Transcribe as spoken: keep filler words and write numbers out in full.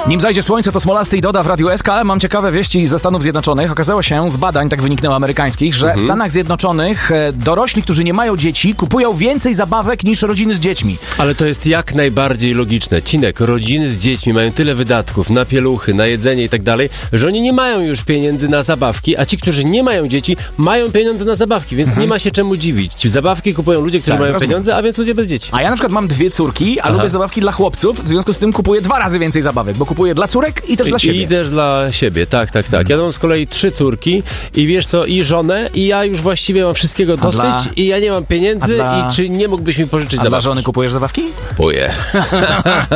Nim zajdzie słońce, to Smolasty i Doda w Radiu S K. Mam ciekawe wieści ze Stanów Zjednoczonych. Okazało się z badań, tak wyniknęło amerykańskich, że Mhm. w Stanach Zjednoczonych e, dorośli, którzy nie mają dzieci, kupują więcej zabawek niż rodziny z dziećmi. Ale to jest jak najbardziej logiczne. Cinek, rodziny z dziećmi mają tyle wydatków na pieluchy, na jedzenie i tak dalej, że oni nie mają już pieniędzy na zabawki, a ci, którzy nie mają dzieci, mają pieniądze na zabawki, więc nie ma się czemu dziwić. Ci zabawki kupują ludzie, którzy Tak, mają rozumiem. pieniądze, a więc ludzie bez dzieci. A ja na przykład mam dwie córki, a Aha. lubię zabawki dla chłopców, w związku z tym kupuję dwa razy więcej zabawek, bo kupuję dla córek i też dla siebie. I też dla siebie, tak, tak, tak. Ja mam z kolei trzy córki i wiesz co, i żonę, i ja już właściwie mam wszystkiego dosyć dla- i ja nie mam pieniędzy a dla- i czy nie mógłbyś mi pożyczyć A dla zabawki? żony kupujesz zabawki? Kupuję.